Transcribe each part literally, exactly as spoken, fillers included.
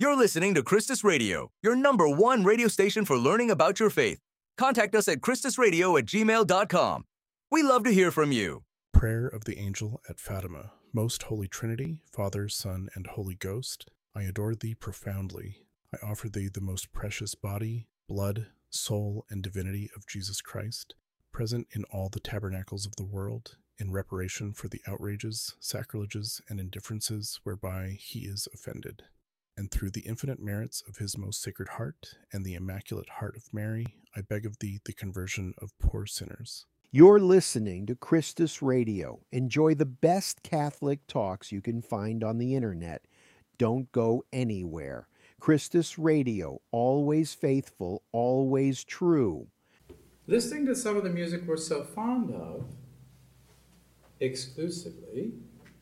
You're listening to Christus Radio, your number one radio station for learning about your faith. Contact us at christus radio at gmail dot com. We love to hear from you. Prayer of the Angel at Fatima. Most Holy Trinity, Father, Son, and Holy Ghost, I adore thee profoundly. I offer thee the most precious body, blood, soul, and divinity of Jesus Christ, present in all the tabernacles of the world, in reparation for the outrages, sacrileges, and indifferences whereby he is offended. And through the infinite merits of his most sacred heart and the Immaculate Heart of Mary, I beg of thee the conversion of poor sinners. You're listening to Christus Radio. Enjoy the best Catholic talks you can find on the internet. Don't go anywhere. Christus Radio, always faithful, always true. Listening to some of the music we're so fond of, exclusively,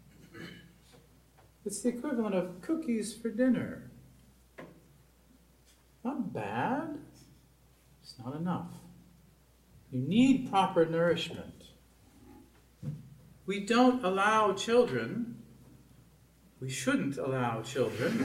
it's the equivalent of cookies for dinner. Not bad, it's not enough. You need proper nourishment. We don't allow children, we shouldn't allow children,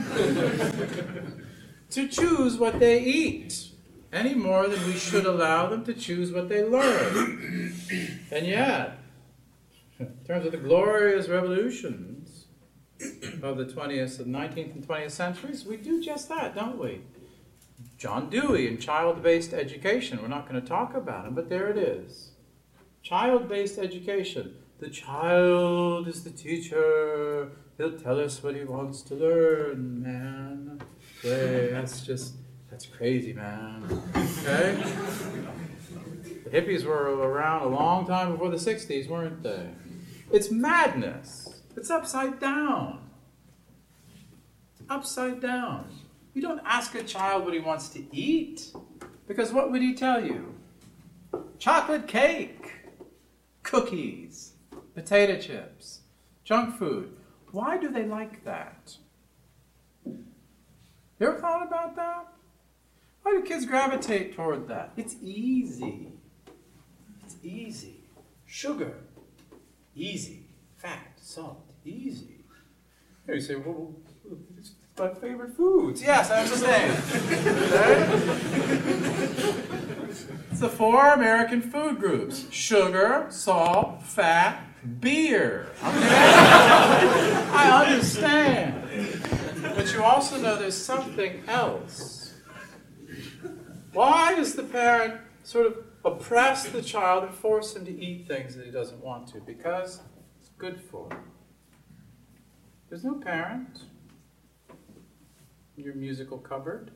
to choose what they eat, any more than we should allow them to choose what they learn. And yet, in terms of the glorious revolutions of the twentieth, the nineteenth and twentieth centuries, we do just that, don't we? John Dewey and child-based education. We're not going to talk about him, but there it is. Child-based education. The child is the teacher. He'll tell us what he wants to learn, man. Hey, that's just, that's crazy, man. Okay? The hippies were around a long time before the sixties, weren't they? It's madness. It's upside down. Upside down. You don't ask a child what he wants to eat, because what would he tell you? Chocolate cake, cookies, potato chips, junk food. Why do they like that? You ever thought about that? Why do kids gravitate toward that? It's easy. It's easy. Sugar, easy. Fat, salt, easy. You say, well, it's my favorite foods. Yes, I understand. It's the four American food groups: sugar, salt, fat, beer. Okay? I understand. But you also know there's something else. Why does the parent sort of oppress the child and force him to eat things that he doesn't want to? Because it's good for him. There's no parent in your musical cupboard.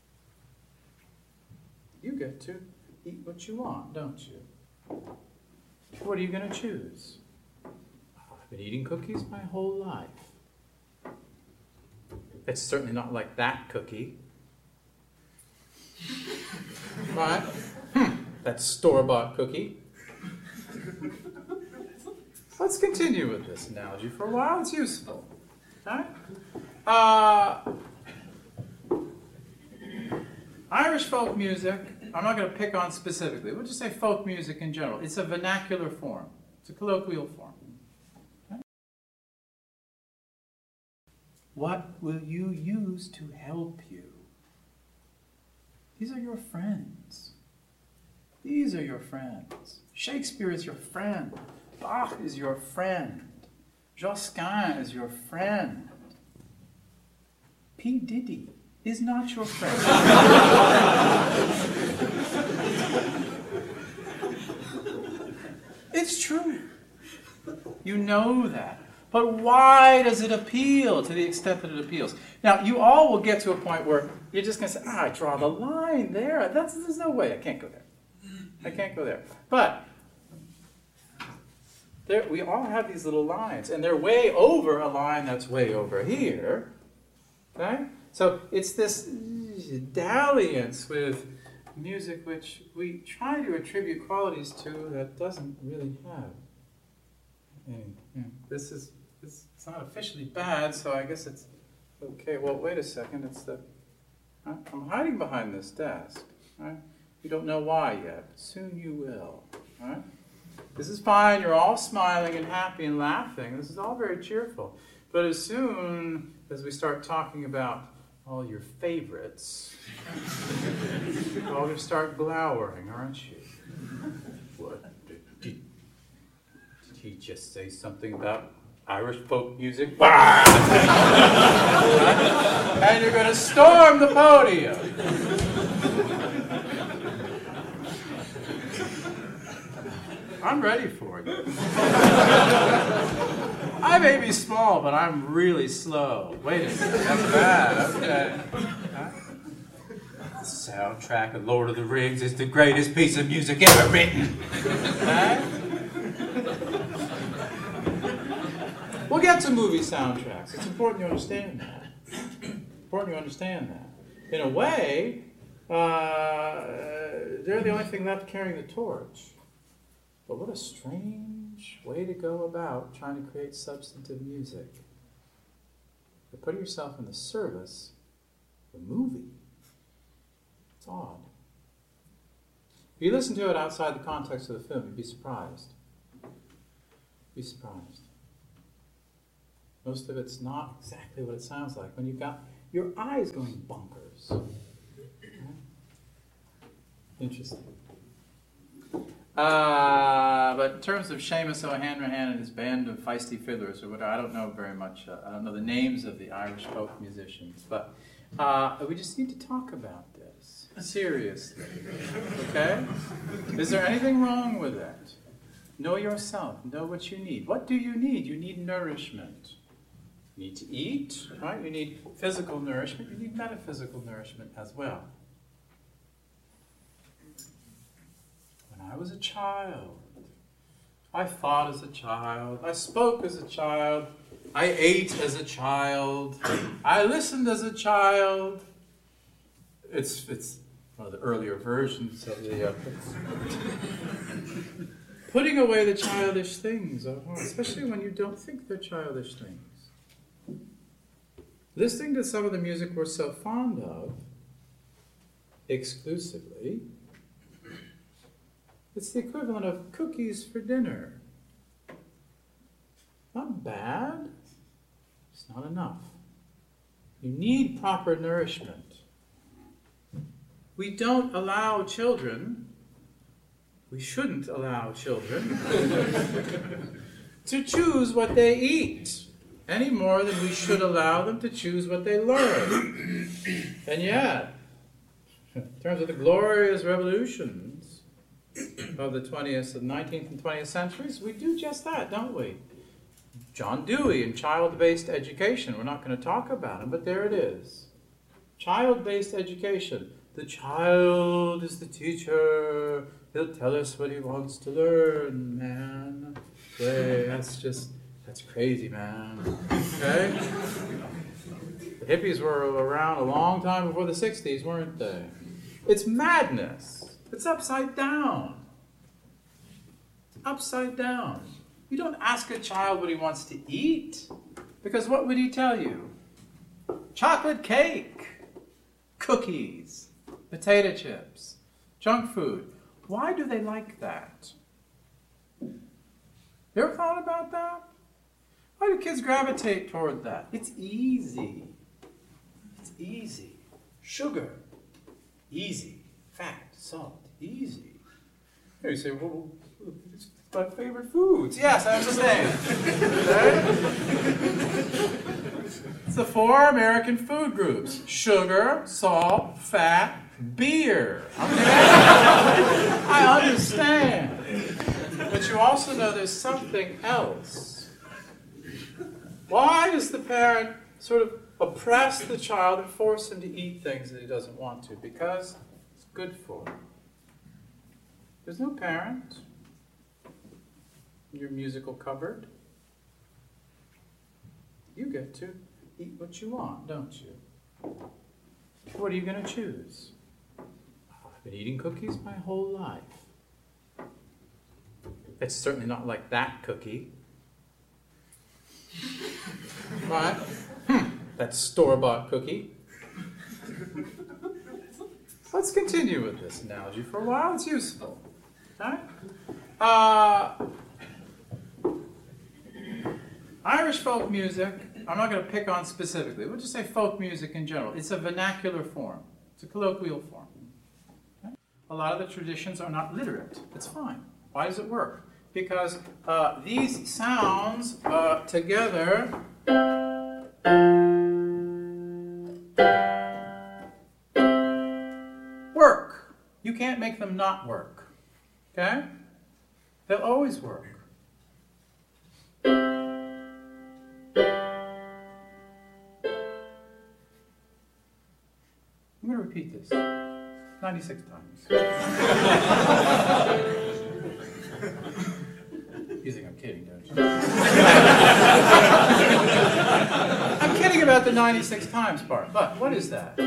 You get to eat what you want, don't you? What are you going to choose? I've been eating cookies my whole life. It's certainly not like that cookie. Right? Hmm, that store-bought cookie. Let's continue with this analogy for a while. It's useful. Okay? Uh, Irish folk music, I'm not going to pick on specifically. We'll just say folk music in general. It's a vernacular form. It's a colloquial form. Okay? What will you use to help you? These are your friends. These are your friends. Shakespeare is your friend. Bach is your friend. Josquin is your friend. P. Diddy is not your friend. It's true. You know that. But why does it appeal to the extent that it appeals? Now, you all will get to a point where you're just going to say, ah, I draw the line there. That's, there's no way. I can't go there. I can't go there. But there, we all have these little lines, and they're way over a line that's way over here. Okay? So it's this dalliance with music which we try to attribute qualities to that doesn't really have any. You know, this is this, it's not officially bad, so I guess it's okay. Well, wait a second. It's the right? I'm hiding behind this desk. Right? You don't know why yet. Soon you will. Right? This is fine. You're all smiling and happy and laughing. This is all very cheerful. But as soon as we start talking about all your favorites, you're all going to start glowering, aren't you? What? Did, did, did he just say something about Irish folk music? And you're going to storm the podium. I'm ready for it. I may be small, but I'm really slow. Wait a minute, that's bad. Okay. Huh? The soundtrack of Lord of the Rings is the greatest piece of music ever written. Huh? We'll get to movie soundtracks. It's important you understand that. Important you understand that. In a way, uh, they're the only thing left carrying the torch. But what a strange way to go about trying to create substantive music. You're putting yourself in the service of a movie. It's odd. If you listen to it outside the context of the film, you'd be surprised. Be surprised. Most of it's not exactly what it sounds like when you've got your eyes going bonkers. Right? Interesting. Uh, but in terms of Seamus O'Hanrahan and his band of feisty fiddlers, or whatever, I don't know very much. Uh, I don't know the names of the Irish folk musicians, but uh, we just need to talk about this seriously. Okay? Is there anything wrong with that? Know yourself. Know what you need. What do you need? You need nourishment. You need to eat, right? You need physical nourishment. You need metaphysical nourishment as well. When I was a child, I thought as a child, I spoke as a child, I ate as a child, I listened as a child. It's it's one of the earlier versions of the uh, putting away the childish things, especially when you don't think they're childish things. Listening to some of the music we're so fond of, exclusively, it's the equivalent of cookies for dinner. Not bad, it's not enough. You need proper nourishment. We don't allow children, we shouldn't allow children, to choose what they eat, any more than we should allow them to choose what they learn. And yet, in terms of the glorious revolutions of the twentieth, the nineteenth and twentieth centuries, we do just that, don't we? John Dewey and child-based education. We're not going to talk about him, but there it is. Child-based education. The child is the teacher. He'll tell us what he wants to learn, man. Hey, that's just, that's crazy, man. Okay? The hippies were around a long time before the sixties, weren't they? It's madness. It's upside down. It's upside down. You don't ask a child what he wants to eat, because what would he tell you? Chocolate cake, cookies, potato chips, junk food. Why do they like that? You ever thought about that? Why do kids gravitate toward that? It's easy. It's easy. Sugar, easy. Fat, salt, easy. Here you say, well, it's my favorite foods. Yes, I understand. It's the four American food groups: sugar, salt, fat, beer. Okay? I understand. But you also know there's something else. Why does the parent sort of oppress the child and force him to eat things that he doesn't want to? Because it's good for him. There's no parent in your musical cupboard. You get to eat what you want, don't you? What are you going to choose? I've been eating cookies my whole life. It's certainly not like that cookie. Right? Hmm. That store-bought cookie. Let's continue with this analogy for a while. It's useful. Right? Uh, Irish folk music I'm not going to pick on specifically. We'll just say folk music in general. It's a vernacular form. It's a colloquial form. Okay? A lot of the traditions are not literate. It's fine. Why does it work? Because uh, these sounds uh, together work. You can't make them not work. Okay? They'll always work. I'm going to repeat this ninety-six times. You think I'm kidding, don't you? I'm kidding about the ninety-six times part, but what is that? What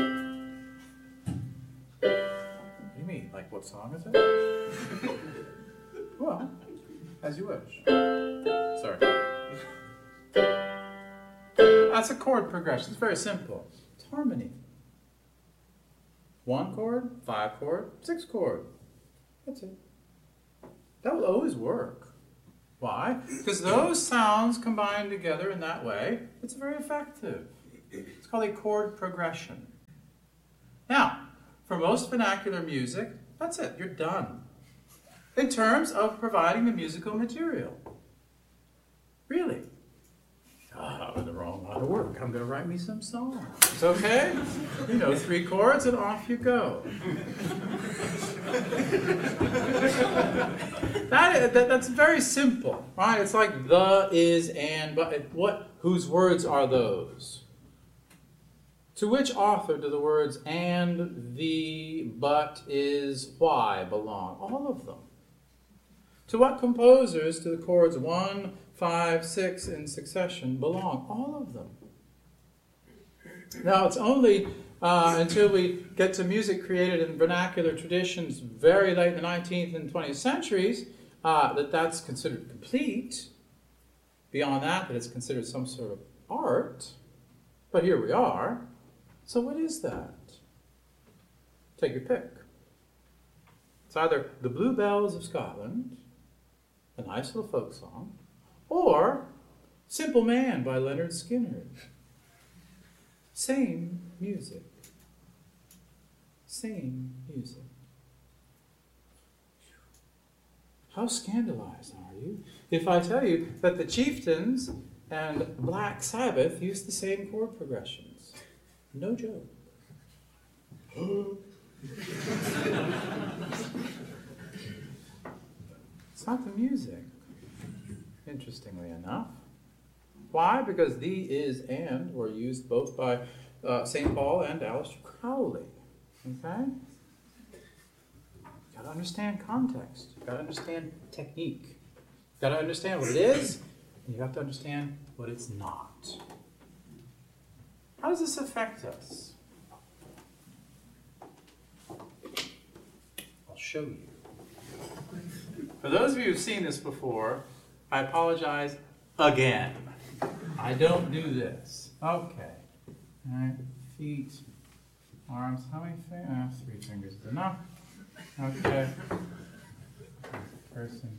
do you mean? Like, what song is it? Well, as you wish. Sorry. That's a chord progression. It's very simple. It's harmony. One chord, five chord, six chord. That's it. That will always work. Why? Because those sounds combined together in that way, it's very effective. It's called a chord progression. Now, for most vernacular music, that's it. You're done. In terms of providing the musical material. Really. Oh, I'm in the wrong line of work. I'm going to write me some songs. It's okay? You know, three chords and off you go. that, that, that's very simple, right? It's like the, is, and, but. What, whose words are those? To which author do the words and, the, but, is, why belong? All of them. To what composers do the chords one, five, six in succession belong? All of them. Now, it's only uh, until we get to music created in vernacular traditions very late in the nineteenth and twentieth centuries uh, that that's considered complete. Beyond that, that it's considered some sort of art. But here we are. So what is that? Take your pick. It's either the Bluebells of Scotland, a nice little folk song, or Simple Man by Leonard Skinner. Same music. Same music. How scandalized are you if I tell you that the Chieftains and Black Sabbath use the same chord progressions? No joke. It's not the music, interestingly enough. Why? Because the, is, and were used both by uh, Saint Paul and Aleister Crowley. Okay? You've got to understand context. You've got to understand technique. You've got to understand what it is, and you have to understand what it's not. How does this affect us? I'll show you. For those of you who've seen this before, I apologize again. I don't do this. Okay. All right. Feet, arms. How many fingers? Uh, three fingers is enough. Okay. Person.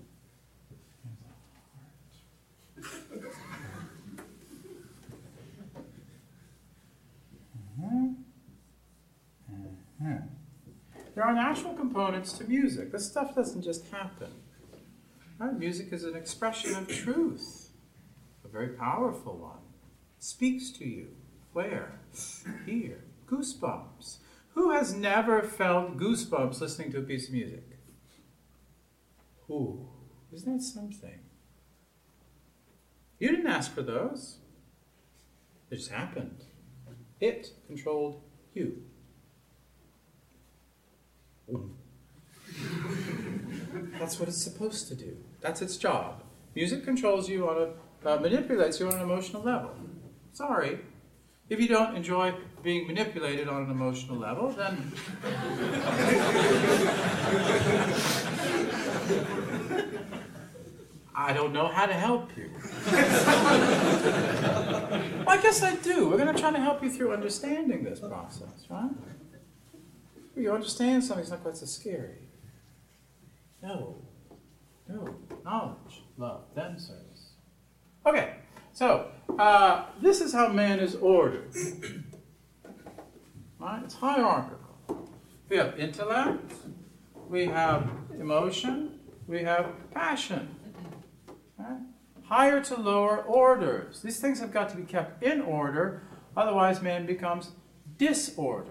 Uh-huh. Uh-huh. There are natural components to music. This stuff doesn't just happen. Right? Music is an expression of truth, a very powerful one. It speaks to you. Where? Here. Goosebumps. Who has never felt goosebumps listening to a piece of music? Ooh, isn't that something? You didn't ask for those. It just happened. It controlled you. That's what it's supposed to do. That's its job. Music controls you on a, uh, manipulates you on an emotional level. Sorry. If you don't enjoy being manipulated on an emotional level, then I don't know how to help you. Well, I guess I do. We're going to try to help you through understanding this process, right? You understand something, it's not quite so scary. No. No. Knowledge, love, then service. Okay. So, uh, this is how man is ordered. Right? It's hierarchical. We have intellect, we have emotion, we have passion. Right? Higher to lower orders. These things have got to be kept in order, otherwise man becomes disordered.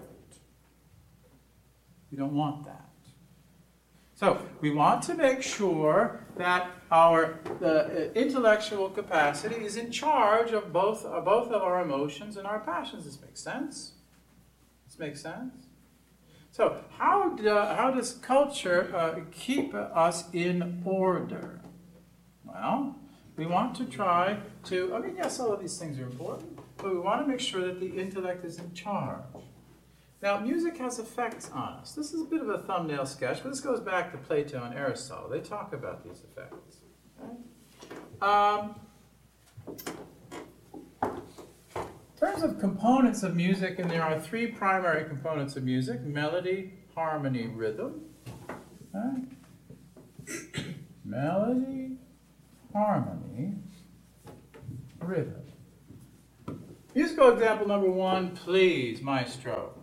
We don't want that. So we want to make sure that our the intellectual capacity is in charge of both, uh, both of our emotions and our passions. This makes sense? This makes sense? So how, do, how does culture uh, keep us in order? Well, we want to try to, I mean, yes, all of these things are important, but we want to make sure that the intellect is in charge. Now, music has effects on us. This is a bit of a thumbnail sketch, but this goes back to Plato and Aristotle. They talk about these effects. Okay? Um, in terms of components of music, and there are three primary components of music: melody, harmony, rhythm. Okay? Melody, harmony, rhythm. Musical example number one, please, maestro.